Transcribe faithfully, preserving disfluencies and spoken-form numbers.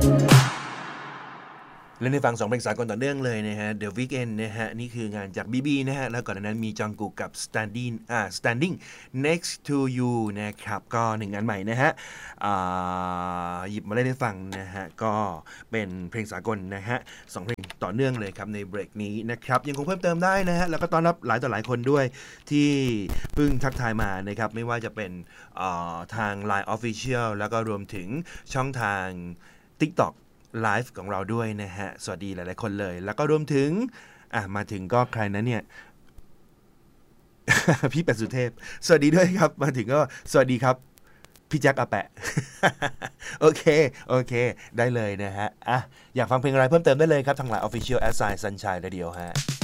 และในฝั่งสองเพลงสากลต่อเนื่องเลยนะฮะ The Weeknd นะฮะนี่คืองานจาก บี บี นะฮะแล้วก่อนหน้านั้นมีจองกุกกับ Standing อ่า Standing Next to You นะครับก็หนึ่งงานใหม่นะฮะอ่าหยิบมาเล่นให้ฟังนะฮะก็เป็นเพลงสากลนะฮะสองเพลงต่อเนื่องเลยครับในเบรกนี้นะครับยังคงเพิ่มเติมได้นะฮะแล้วก็ต้อนรับหลายต่อหลายคนด้วยที่เพิ่งทักทายมานะครับไม่ว่าจะเป็นทาง ไลน์ Official แล้วก็รวมถึงช่องทาง TikTokไลฟ์ของเราด้วยนะฮะสวัสดีหลายๆคนเลยแล้วก็รวมถึงอ่ะมาถึงก็ใครนะเนี่ย พี่เป็ดสุเทพสวัสดีด้วยครับมาถึงก็สวัสดีครับพี่แจ็คอาแปะ โอเคโอเคได้เลยนะฮะอ่ะอยากฟังเพลงอะไรเพิ่มเติมได้เลยครับทางไลน์ Official แอท ไซน์ Sunshine Radio ฮะ